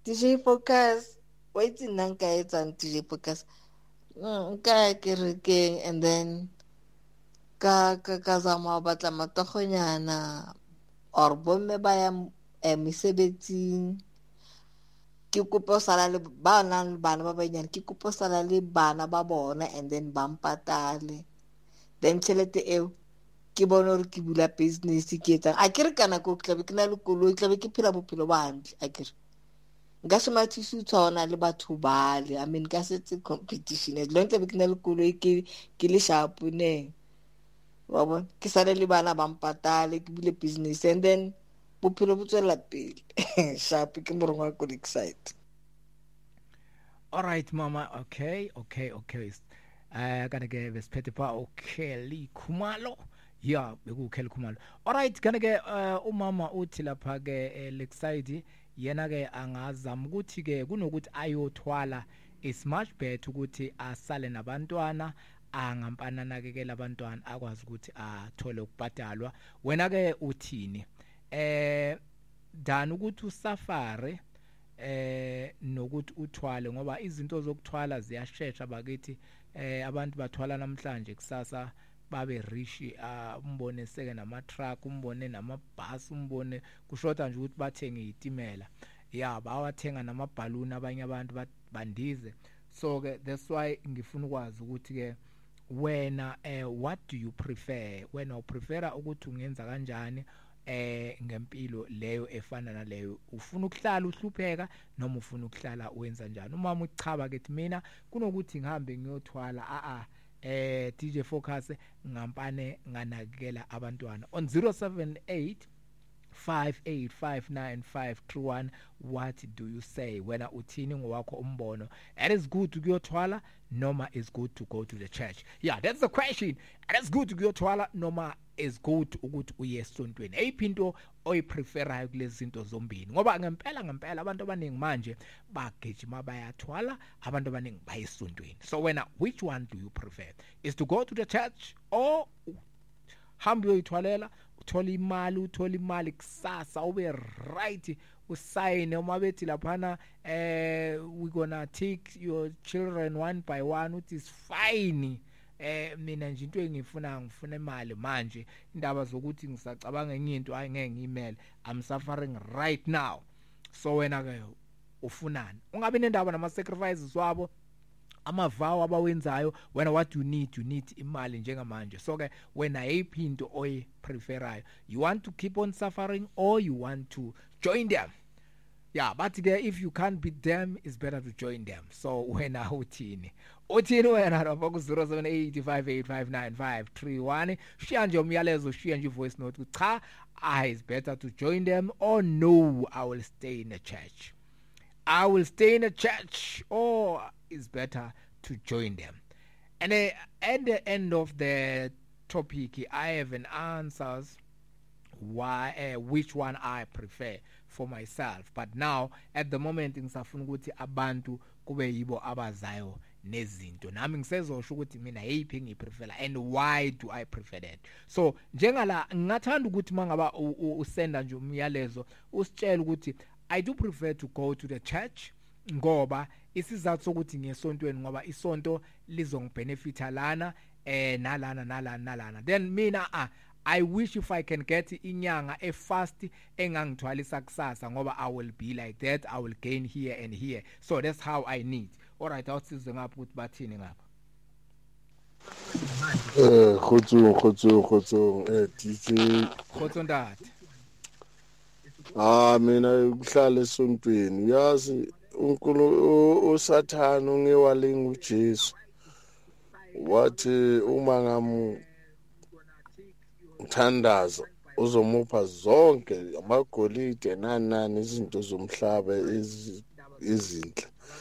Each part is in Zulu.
DJ Focus wait nanka etsang DJ Focus nka kerekeng and then ka zama batla matogonyana or bomme ba ya mesebetsing ke kopo sala le ba nang le bana ba banyane ke kopo sala le bana ba bona and then ba mpatale then tšhelete eo ke bona gore ke bula business ke etsang a kere kana ko tlabe ke na le koloi tlabe ke phela bophelo ba hantle a kere nka se mathisi tshwana le batho bale I mean ka setse competition as long tlabe ke na le koloi ke le sharp ne wa bona ke sale le bana ba mpatale ke bule business and then bophelo bo tswela pele sharp ke morongwa wa ko excited. All right mama, okay kana ke besiphethe pha uKelly Khumalo yeah bekuKelly Khumalo. All right kana ke umama uthi lapha ke Lakeside yena ke angazama ukuthi ke kunokuthi ayothwala is much better ukuthi asale nabantwana angampana nakekela abantwana akwazi ukuthi athole ukubhadalwa. Wena ke uthini dana ukuthi usafare nokuthi uthwale ngoba izinto zokuthwala ziyashesha bakithi abantu bathwala namhlanje kusasa babe rich umbone seke nama truck umbone namabhasi umbone kushoda nje ukuthi bathenge izitimela yeah bawathenga namabhaluni abanye abantu bandize so ke that's why ngifuna ukwazi ukuthi ke wena what do you prefer wena uprefera ukuthi ungenza kanjani ngempilo leyo efana naleyo ufuna ukuhlala uhlupheka noma ufuna ukuhlala wenza njani umama uchaba kethi mina kunokuthi ngihambe ngiyothwala DJ Focus ngampane nganakekela abantwana on 078 585951 what do you say wena uthini ngowakho umbono it is good to kuyothwala noma is good to go to the church yeah that's the question it is good to kuyothwala noma is good ukuthi uye esontweni eyiphinto oyipreferayo kulezi zinto zombili ngoba ngempela abantu abaningi manje bagijima bayathwala abantu abaningi bayesontweni so wena which one do you prefer is to go to the church or hambe uyothwalela uthola imali kusasa ube right usayine uma bethi laphana we gonna take your children one by one it is fine mina nje into engifuna imali manje indaba zokuthi ngisacabanga enye into ayengeke ngimele I'm suffering right now so wena ke ufunani ungabe nendaba nama sacrifices wabo amavawo abawenzayo wena what you need imali njengamanje so ke wena yiphinto oyi preferayo you want to keep on suffering or you want to join them yeah but if you can't beat them it's better to join them so wena uthini wena lapha ku 0785859531 shiya nje umyalezo shiya nje voice note cha it's better to join them or no I will stay in the church or it's better to join them and at the end of the topic I have an answers why which one I prefer for myself but now at the moment ngisafuna ukuthi abantu kube yibo abazayo nezinto nami ngisezosho ukuthi mina yiphi ngiprefer and why do I prefer that so njengala ngingathanda ukuthi mangaba usenda nje umyalezo usitshela ukuthi I do prefer to go to the church ngoba isizathu sokuthi ngesontweni ngoba isonto lizongibenefita lana nalana then mina I wish if I can get inyanga fast engangithwalisa kusasa ngoba I will be like that I will gain here and here so that's how I need all right awusize ngapha ukuthi bathini ngapha khotso DJ khotso ndati mina ukuhlala esontweni uyazi uNkulunkulu uSathane ungewalinga uJesu wathi uma ngamthandaza uzomupha zonke amagolide nani izinto zomhlaba izinhle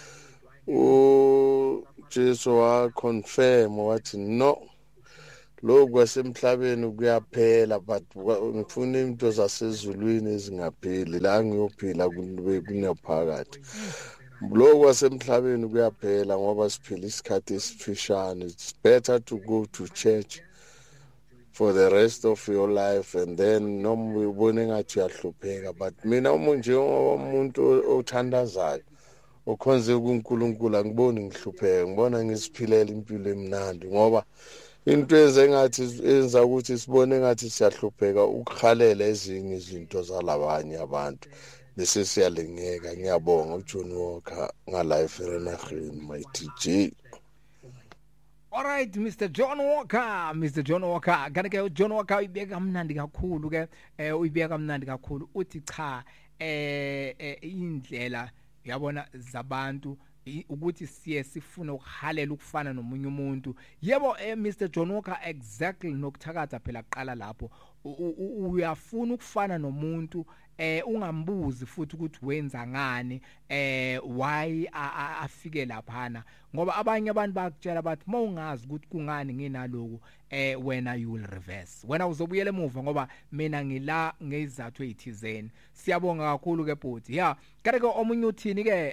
uJesu wa confirm wathi no lokho kwasemhlabeni kuyaphela but ngifuna into zasezulwini ezingapheli la ngiyophila kunaphakade lokho kwasemhlabeni kuyaphela ngoba siphila isikhathi esifishane it's better to go to church for the rest of your life, and then noma ubone ngathi uyahlupheka. But mina umuntu othandazayo okhonze kuNkulunkulu angiboni ngihlupheka, ngibona ngisiphilela impilo emnandi, ngoba into enza ukuthi sibone ngathi siyahlupheka ukukhalela ezinye izinto zalabanye abantu bese siyalengeka. Ngiyabonga uJohn Walker ngalife enahini, my DJ. All right, Mr. John Walker. Kanti John Walker uyibeka kamnandi kakhulu ke, uyibeka kamnandi kakhulu. Uthi cha indlela yabona zabantu ukuthi siye sifuna ukuhalela ukufana nomunye umuntu. Yebo Mr. John Walker, exactly nokuthakatha phela qala lapho. Uyafuna ukufana nomuntu ungambuzi futhi ukuthi wenza ngani why afike laphana, ngoba abanye abantu bakutshela bathi mawungazi ukuthi kungani nginaloku wena you will reverse, wena uzobuyela emuva ngoba mina ngila ngezathu ezithizeni. Siyabonga kakhulu ke bhuti. Yeah, kanti omunye uthini ke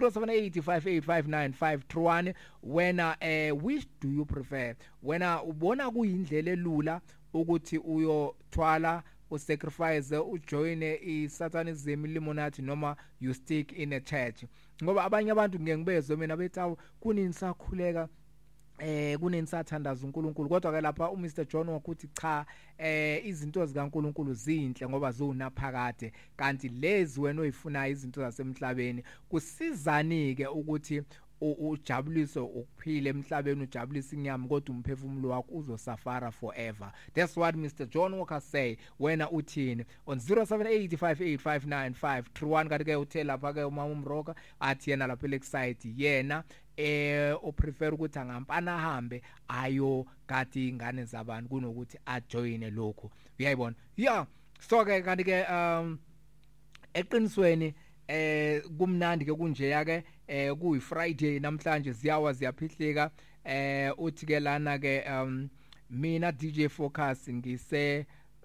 0785859531 wena which do you prefer, wena ubona kuyindlela elula ukuthi uyothwala usacrifice ujoin iSatanism Illuminati noma you stick in a church? Ngoba abanye abantu ngiyengibezwe mina bethu kuninisakhuleka kunenisathandaza uNkulunkulu, kodwa ke lapha uMr John wakuthi cha izinto zikaNkulunkulu zinhle ngoba zonaphakade, kanti lezi wena oyifunayo izinto zasemhlabeni kusizani ke ukuthi ujabulise ukuphila emhlabeni, ujabulise inyama, kodwa umphefumulo wakho uzosafara forever. That's what Mr John Walker say. Wena uthini on 0785859531. Kanti ke uthe lapha ke umama uMroka athi yena lapha excited yena uprefer ukuthi angampana ahambe ayo kati ingane zabantu kunokuthi ajoine lokho. Uyayibona? Yeah, so ke kanti ke eqinisweni kumnandi ke kunjeya ke kuyi Friday namhlanje, ziyaphihlika. Uthi ke lana ke mina DJ Focus ngise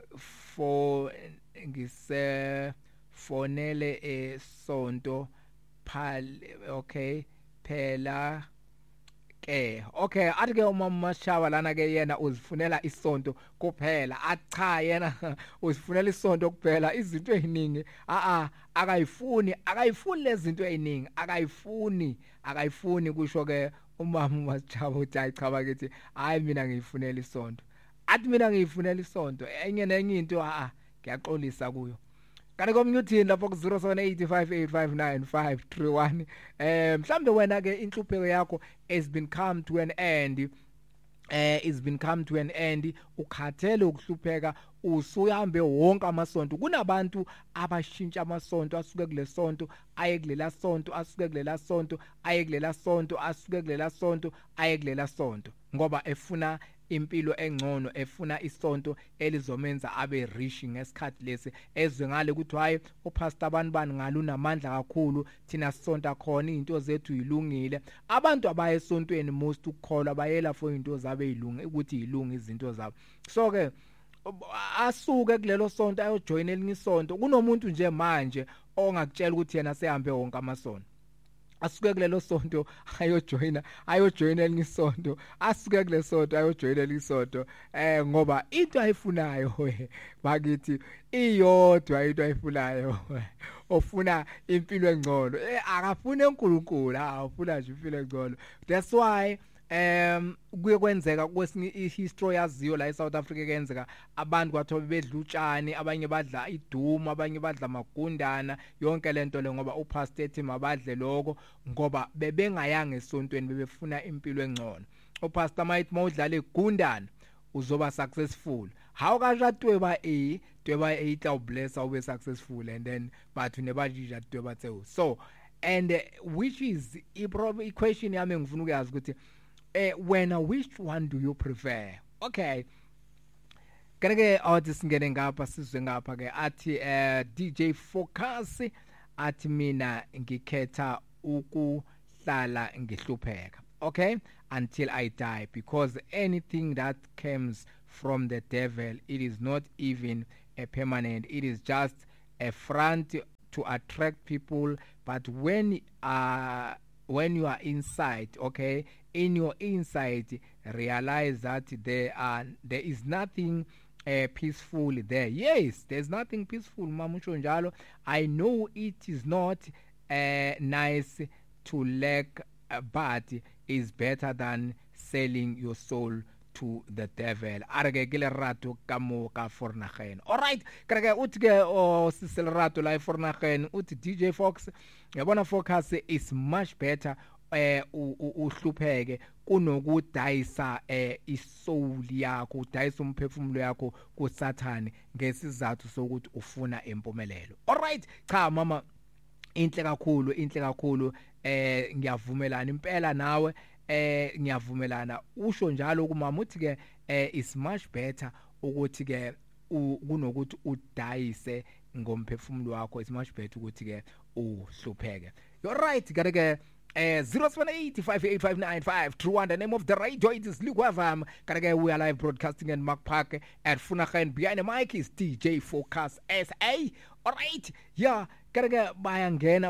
fonele sonto phale. Okay, phela ke okay, athi ke umama Mashaba lana ke yena uzifunela isonto kuphela. Acha yena uzifunela isonto kuphela, izinto eziningi akayifuni lezinto eziningi, akayifuni kusho ke umama Mashaba uthi ayichaba kithi hayi mina ngiyifunela isonto. Athi mina ngiyifunela isonto enye nenye into ngiyaxolisa kuyo. Kanti komnye uthini lapho ku 0785859531 mhlambe wena ke inhlupheko yakho has been come to an end, ukhathele ukuhlupheka, usuhambe wonke amasonto. Kunabantu abashintsha amasonto, asuke kule sonto aye kulela sonto, asuke kulela sonto aye kulela sonto, asuke kulela sonto aye kulela sonto, ngoba efuna impilo engcono, efuna isonto elizomenza abe rich ngesikhathi lesi, ezwe ngale ukuthi hayi upastor bani ngalunamandla kakhulu, thina sonto khona into zethu yilungile. Abantu abaye esontweni most ukukholwa bayela for into zabe yilunga ukuthi yilunga izinto zabo. So ke asuke kulelo sonto ayojoin elinye isonto. Kunomuntu nje manje ongakutshela ukuthi yena sehambe wonke amasonto, asuke kulelo sonto ayojoin elinye isonto, asuke kule sonto ayojoin elinye isonto ngoba into ayifunayo bakithi iyodwa into ayifunayo ofuna impilo engcono, akafuna uNkulunkulu, ufuna nje impilo engcono. That's why kuye kwenzeka kwesinye ihistory yaziyo la eSouth Africa kenzeka abantu kwathobe bedla utshani, abanye badla idumu, abanye badla magundana, yonke lento le ngoba upastor ethi mabadle lokho ngoba bebengayanga esontweni, bebefuna impilo engcono. Upastor mayithi mawudlala igundana uzoba successful. How kashatwe ba tweba itla bless ube successful, and then bathu nebajija tweba tse. So and which is probably question yami ngifuna ukuyazi ukuthi wena which one do you prefer? Okay, kanike athi singene ngapha sizwe ngapha ke athi DJ Focus athi mina ngikhetha ukuhlala ngihlupheka, okay, until I die, because anything that comes from the devil, it is not even a permanent, it is just a front to attract people. But when when you are inside, okay, in your inside, realize that there is nothing peaceful there. Yes, there's nothing peaceful, Mamusho Njalo. I know it is not nice to lack, but is better than selling your soul to the devil. Arage kile rato kamo ka fornagen. Alright, karage utge o sisel rato la fornagen ut DJ Fox. Yabona focus is much better uhlupheke kunokudayisa isoul yakho, udayisa umphefumulo yakho kuSathane ngesizathu sokuthi ufuna impumelelo. Alright, cha mama, inhle kakhulu ngiyavumelana impela nawe, ngiyavumelana usho njalo kumama uthi ke is much better ukuthi ke kunokuthi udayise ngomphefumulo wakho, is much better ukuthi ke uhlupheke. You're right, ke 0785859 through the name of the radio, it is Ligwavam. We are live broadcasting in Mark Park at Funagen. Behind the mic is DJ Focus SA. Alright, yeah, bayangena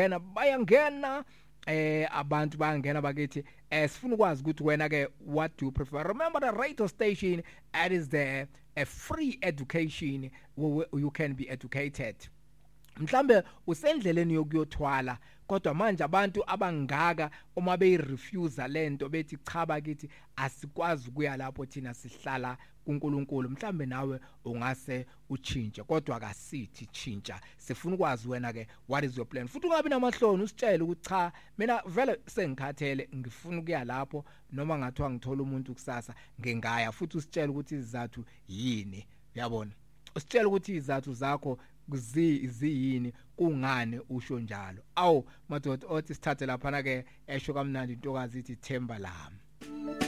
abantu bayangena bakithi sifuna ukwazi ukuthi wena ke what do you prefer. Remember the radio station, that is the a free education where you can be educated. Mhlambe usendleleni yokuyothwala kodwa manje abantu abangaka uma beyirefuse lento bethi cha bakithi asikwazi ukuya lapho thina sihlala kuNkulunkulu, mhlambe nawe ungase uchinje kodwa akasithi chinja. Sifuna ukwazi wena ke what is your plan. Futhi ungabi namahloni usitshele ukuthi cha mina vele sengikhathele ngifuna ukuya lapho, noma ngathiwa ngithola umuntu kusasa ngengaya. Futhi usitshele ukuthi izathu yini, uyabona, usitshele ukuthi izathu zakho kuziyini, kungane usho njalo. Awu madoda othi sithathe lapha na ke esho kamnandi intokazi ithi themba lami.